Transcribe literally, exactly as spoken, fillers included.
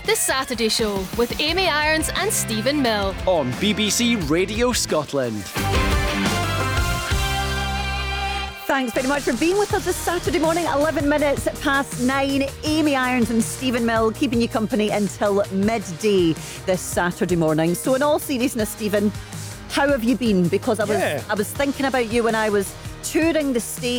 The Saturday Show with Amy Irons and Stephen Mill on B B C Radio Scotland. Thanks very much for being with us this Saturday morning, eleven minutes past nine. Amy Irons and Stephen Mill keeping you company until midday this Saturday morning. So in all seriousness, Stephen, how have you been? Because I was Yeah. I was thinking about you when I was touring the state